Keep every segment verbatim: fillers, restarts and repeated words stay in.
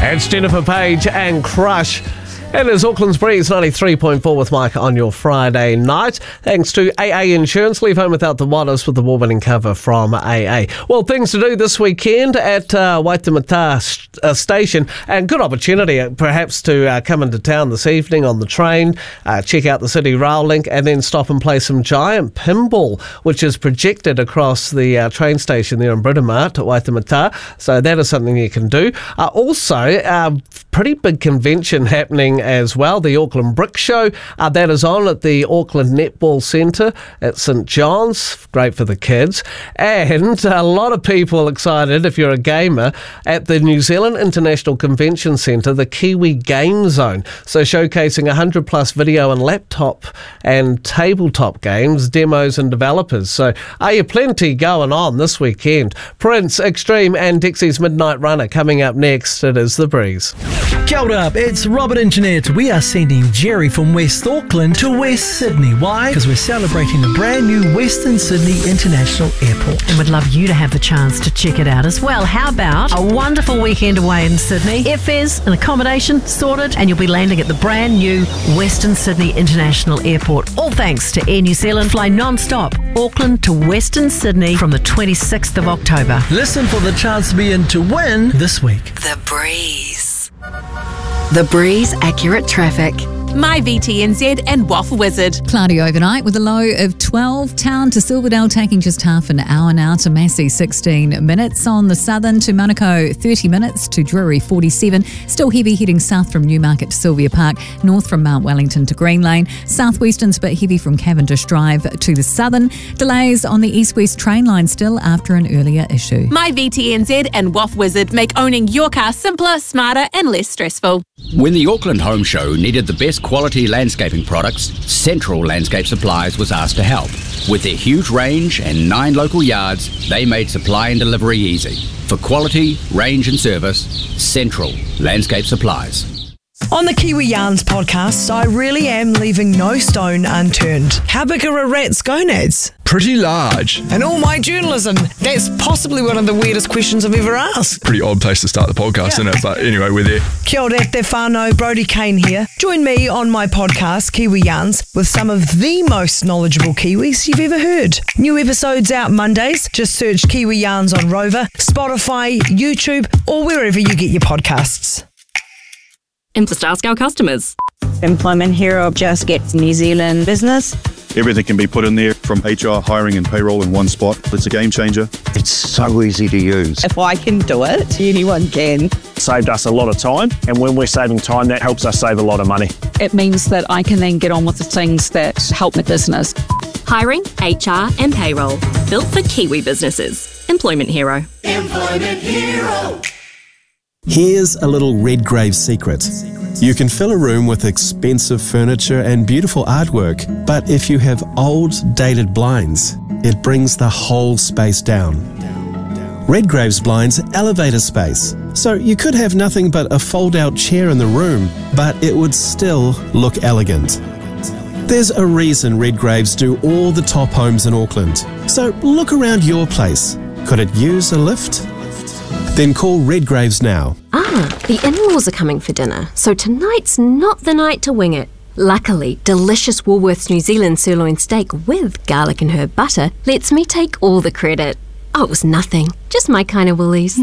It's Jennifer Page and Crush. It is Auckland's Breeze ninety-three point four with Mike on your Friday night. Thanks to A A Insurance. Leave home without the waters with the award-winning cover from A A. Well, things to do this weekend at uh, Waitemata st- uh, Station, and good opportunity uh, perhaps to uh, come into town this evening on the train, uh, check out the City Rail Link, and then stop and play some giant pinball, which is projected across the uh, train station there in Britomart at Waitemata. So that is something you can do. Uh, also, uh, pretty big convention happening as well, the Auckland Brick Show. Uh, that is on at the Auckland Netball Centre at St John's. Great for the kids. And a lot of people excited, if you're a gamer, at the New Zealand International Convention Centre, the Kiwi Game Zone. So showcasing one hundred plus video and laptop and tabletop games, demos and developers. So are you plenty going on this weekend? Prince, Extreme and Dixie's Midnight Runner coming up next. It is The Breeze. Kia ora, it's Robert and Jeanette. We are sending Jerry from West Auckland to West Sydney. Why? Because we're celebrating the brand new Western Sydney International Airport. And we'd love you to have the chance to check it out as well. How about a wonderful weekend away in Sydney? Airfares and accommodation sorted, and you'll be landing at the brand new Western Sydney International Airport. All thanks to Air New Zealand. Fly non-stop Auckland to Western Sydney from the twenty-sixth of October. Listen for the chance to be in to win this week. The Breeze. The Breeze Accurate Traffic. My V T N Z and Waffle Wizard. Cloudy overnight with a low of twelve. Town to Silverdale taking just half an hour now. To Massey, sixteen minutes. On the southern to Manukau, thirty minutes. To Drury, forty-seven. Still heavy heading south from Newmarket to Sylvia Park. North from Mount Wellington to Green Lane. Southwestern's a bit heavy from Cavendish Drive to the southern. Delays on the east-west train line still after an earlier issue. My V T N Z and Waffle Wizard make owning your car simpler, smarter and less stressful. When the Auckland Home Show needed the best quality landscaping products, Central Landscape Supplies was asked to help. With their huge range and nine local yards, they made supply and delivery easy. For quality, range and service, Central Landscape Supplies. On the Kiwi Yarns podcast, I really am leaving no stone unturned. How big are a rat's gonads? Pretty large. In all my journalism, that's possibly one of the weirdest questions I've ever asked. Pretty odd place to start the podcast, yeah. Isn't it? But anyway, we're there. Kia ora te whānau, Brodie Kane here. Join me on my podcast, Kiwi Yarns, with some of the most knowledgeable Kiwis you've ever heard. New episodes out Mondays. Just search Kiwi Yarns on Rover, Spotify, YouTube, or wherever you get your podcasts. And just ask our customers. Employment Hero just gets New Zealand business. Everything can be put in there from H R, hiring and payroll in one spot. It's a game changer. It's so easy to use. If I can do it, anyone can. Saved us a lot of time, and when we're saving time, that helps us save a lot of money. It means that I can then get on with the things that help my business. Hiring, H R and payroll. Built for Kiwi businesses. Employment Hero. Employment Hero. Here's a little Redgrave secret. You can fill a room with expensive furniture and beautiful artwork, but if you have old, dated blinds, it brings the whole space down. Redgrave's blinds elevate a space, so you could have nothing but a fold-out chair in the room, but it would still look elegant. There's a reason Redgraves do all the top homes in Auckland, so look around your place. Could it use a lift? Then call Redgraves now. Ah, the in-laws are coming for dinner, so tonight's not the night to wing it. Luckily, delicious Woolworths New Zealand sirloin steak with garlic and herb butter lets me take all the credit. Oh, it was nothing. Just my kind of Woolies.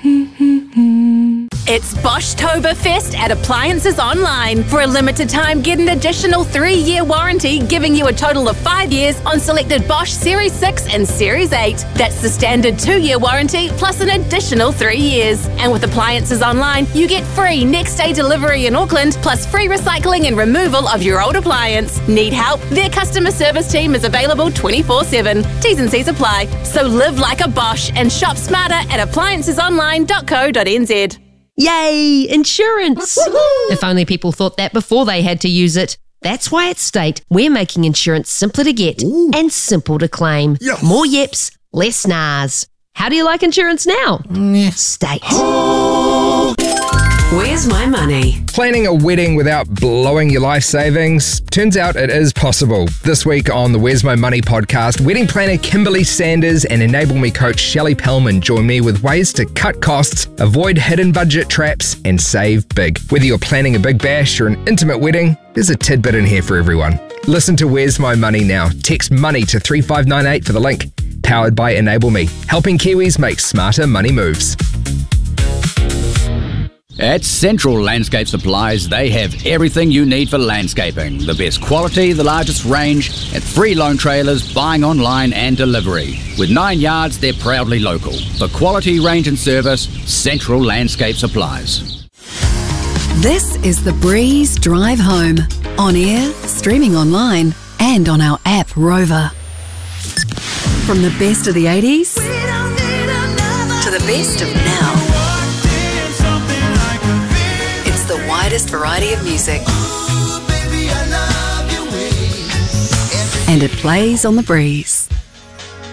It's Bosch-toberfest at Appliances Online. For a limited time, get an additional three-year warranty, giving you a total of five years on selected Bosch Series six and Series eight. That's the standard two-year warranty, plus an additional three years. And with Appliances Online, you get free next-day delivery in Auckland, plus free recycling and removal of your old appliance. Need help? Their customer service team is available twenty-four seven. T's and C's apply. So live like a Bosch and shop smarter at appliances online dot co dot n z. Yay! Insurance! Woo-hoo! If only people thought that before they had to use it. That's why at State, we're making insurance simpler to get Ooh. and simple to claim. Yes. More yips, less nars. How do you like insurance now? Mm. State. Oh. Where's My Money? Planning a wedding without blowing your life savings? Turns out it is possible. This week on the Where's My Money podcast, wedding planner Kimberly Sanders and Enable Me coach Shelley Pellman join me with ways to cut costs, avoid hidden budget traps, and save big. Whether you're planning a big bash or an intimate wedding, there's a tidbit in here for everyone. Listen to Where's My Money now. Text MONEY to three five nine eight for the link. Powered by Enable Me, helping Kiwis make smarter money moves. At Central Landscape Supplies, they have everything you need for landscaping. The best quality, the largest range, and free loan trailers, buying online and delivery. With nine yards, they're proudly local. For quality, range and service, Central Landscape Supplies. This is The Breeze Drive Home. On air, streaming online, and on our app Rover. From the best of the eighties to the best of now. It's the widest variety of music. And it plays on The Breeze.